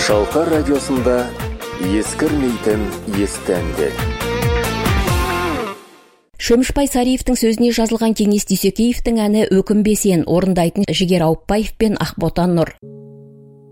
Шалқар радиосында ескірмейтін есті әндер. Шөмішбай Сариевтің сөзіне жазылған Кеңес Дүйсекеевтің әні «Өкінбе сен» орындайтын Жігер Ауыпбаев пен Ақботан Нұр.